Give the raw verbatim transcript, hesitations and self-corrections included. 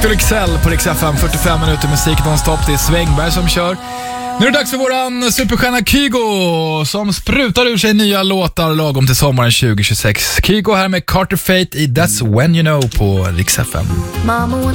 Excel på Rix F M, fyrtiofem minuter musik nonstop. Det är Svängberg som kör. Nu är det dags för våran superstjärna Kygo som sprutar ur sig nya låtar lagom till sommaren tjugo tjugosex. Kygo här med Carter Fate i That's When You Know på Rix F M.